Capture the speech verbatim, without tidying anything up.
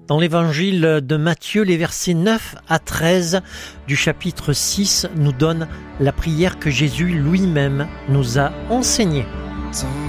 Dans l'évangile de Matthieu, les versets neuf à treize du chapitre six nous donnent la prière que Jésus lui-même nous a enseignée. Tant